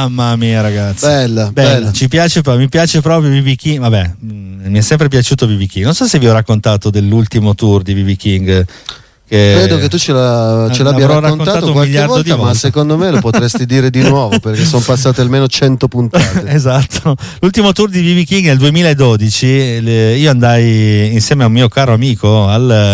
Mamma mia, ragazzi. Bella. Mi piace proprio B.B. King. Vabbè, mi è sempre piaciuto B.B. King. Non so se vi ho raccontato dell'ultimo tour di B.B. King. Credo che tu ce l'abbia raccontato qualche volta, ma secondo me lo potresti dire di nuovo, perché sono passate almeno 100 puntate. Esatto. L'ultimo tour di B.B. King nel 2012, io andai insieme a un mio caro amico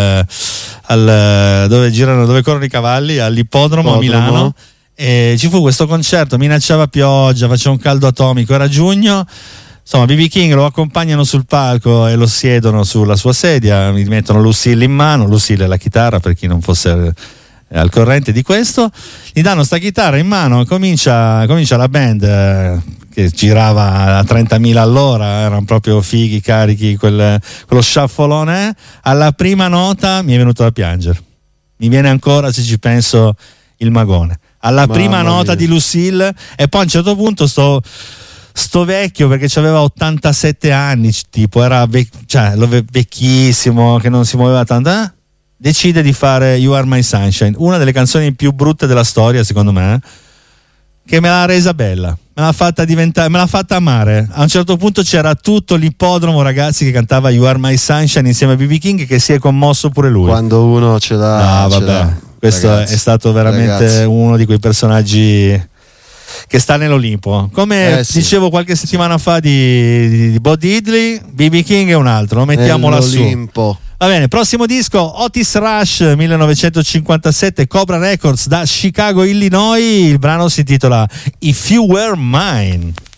dove corrono i cavalli, all'ippodromo a Milano, e ci fu questo concerto, minacciava pioggia, faceva un caldo atomico, era giugno. Insomma, B.B. King lo accompagnano sul palco e lo siedono sulla sua sedia, mi mettono Lucille in mano. Lucille è la chitarra, per chi non fosse al corrente di questo. Gli danno sta chitarra in mano, comincia la band che girava a 30.000 all'ora, erano proprio fighi, carichi, quello sciaffolone. Alla prima nota mi è venuto da piangere. Mi viene ancora, se ci penso, il magone. Alla prima nota di Lucille, e poi a un certo punto sto vecchio, perché aveva 87 anni, tipo era vecchissimo, che non si muoveva tanto, decide di fare You Are My Sunshine, una delle canzoni più brutte della storia secondo me, che me l'ha resa bella, me l'ha fatta amare. A un certo punto c'era tutto l'ippodromo, ragazzi, che cantava You Are My Sunshine insieme a B.B. King, che si è commosso pure lui. Quando uno ce l'ha, questo ragazzi, è stato veramente uno di quei personaggi che sta nell'Olimpo. Come dicevo qualche settimana fa di Bo Diddley, B.B. King è un altro, lo mettiamo lassù. Va bene, prossimo disco, Otis Rush 1957, Cobra Records da Chicago, Illinois. Il brano si intitola If You Were Mine.